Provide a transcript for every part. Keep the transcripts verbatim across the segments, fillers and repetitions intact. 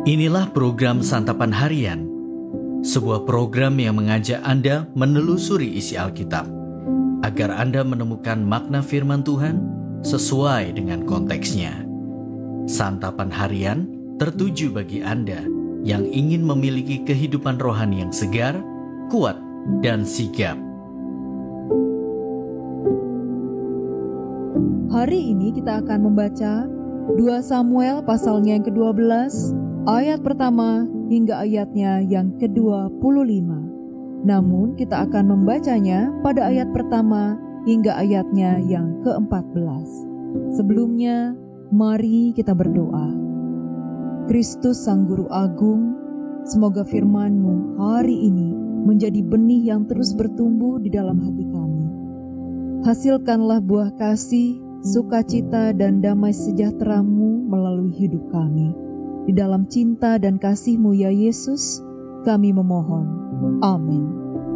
Inilah program Santapan Harian, sebuah program yang mengajak Anda menelusuri isi Alkitab, agar Anda menemukan makna firman Tuhan sesuai dengan konteksnya. Santapan Harian tertuju bagi Anda yang ingin memiliki kehidupan rohani yang segar, kuat, dan sigap. Hari ini kita akan membaca dua Samuel pasalnya yang kedua belas, ayat pertama hingga ayatnya yang kedua puluh lima. Namun kita akan membacanya pada ayat pertama hingga ayatnya yang keempat belas. Sebelumnya, mari kita berdoa. Kristus Sang Guru Agung, semoga firman-Mu hari ini menjadi benih yang terus bertumbuh di dalam hati kami. Hasilkanlah buah kasih, sukacita dan damai sejahtera-Mu melalui hidup kami. Di dalam cinta dan kasih-Mu ya Yesus, kami memohon. Amin.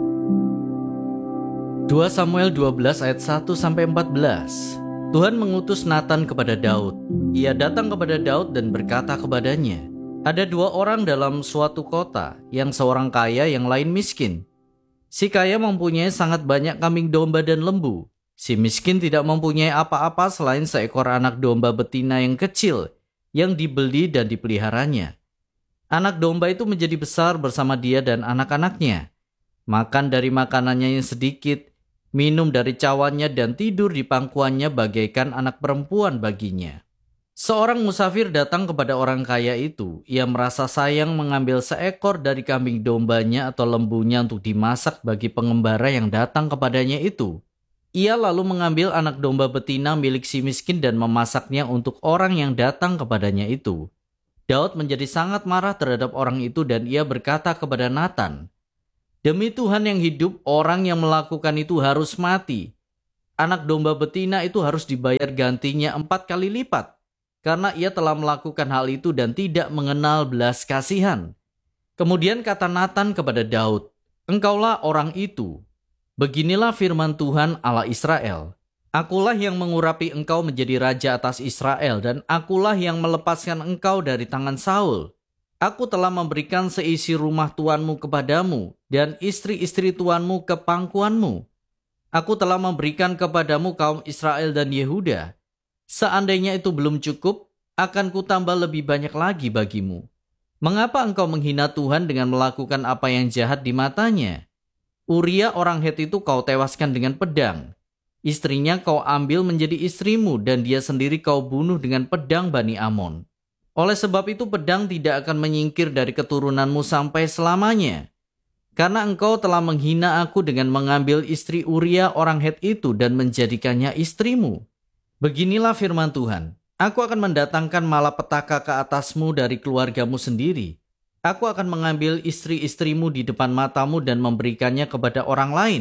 dua Samuel dua belas ayat satu sampai empat belas. Tuhan mengutus Natan kepada Daud. Ia datang kepada Daud dan berkata kepadanya, ada dua orang dalam suatu kota, yang seorang kaya, yang lain miskin. Si kaya mempunyai sangat banyak kambing domba dan lembu. Si miskin tidak mempunyai apa-apa selain seekor anak domba betina yang kecil, yang dibeli dan dipeliharanya. Anak domba itu menjadi besar bersama dia dan anak-anaknya. Makan dari makanannya yang sedikit, minum dari cawannya dan tidur di pangkuannya bagaikan anak perempuan baginya. Seorang musafir datang kepada orang kaya itu. Ia merasa sayang mengambil seekor dari kambing dombanya atau lembunya untuk dimasak bagi pengembara yang datang kepadanya itu. Ia lalu mengambil anak domba betina milik si miskin dan memasaknya untuk orang yang datang kepadanya itu. Daud menjadi sangat marah terhadap orang itu dan ia berkata kepada Natan, demi Tuhan yang hidup, orang yang melakukan itu harus mati. Anak domba betina itu harus dibayar gantinya empat kali lipat, karena ia telah melakukan hal itu dan tidak mengenal belas kasihan. Kemudian kata Natan kepada Daud, engkaulah orang itu. Beginilah firman Tuhan Allah Israel. Akulah yang mengurapi engkau menjadi raja atas Israel, dan akulah yang melepaskan engkau dari tangan Saul. Aku telah memberikan seisi rumah tuanmu kepadamu, dan istri-istri tuanmu ke pangkuanmu. Aku telah memberikan kepadamu kaum Israel dan Yehuda. Seandainya itu belum cukup, akan kutambah lebih banyak lagi bagimu. Mengapa engkau menghina Tuhan dengan melakukan apa yang jahat di matanya? Uria orang Het itu kau tewaskan dengan pedang. Istrinya kau ambil menjadi istrimu dan dia sendiri kau bunuh dengan pedang Bani Amon. Oleh sebab itu pedang tidak akan menyingkir dari keturunanmu sampai selamanya. Karena engkau telah menghina aku dengan mengambil istri Uria orang Het itu dan menjadikannya istrimu. Beginilah firman Tuhan. Aku akan mendatangkan malapetaka ke atasmu dari keluargamu sendiri. Aku akan mengambil istri-istrimu di depan matamu dan memberikannya kepada orang lain.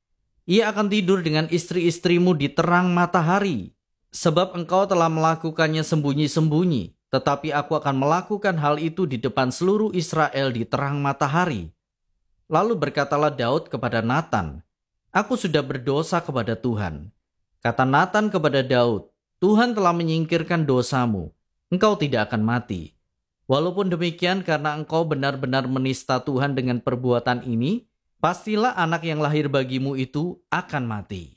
Ia akan tidur dengan istri-istrimu di terang matahari. Sebab engkau telah melakukannya sembunyi-sembunyi, tetapi aku akan melakukan hal itu di depan seluruh Israel di terang matahari. Lalu berkatalah Daud kepada Natan, aku sudah berdosa kepada Tuhan. Kata Natan kepada Daud, Tuhan telah menyingkirkan dosamu, engkau tidak akan mati. Walaupun demikian, karena engkau benar-benar menista Tuhan dengan perbuatan ini, pastilah anak yang lahir bagimu itu akan mati.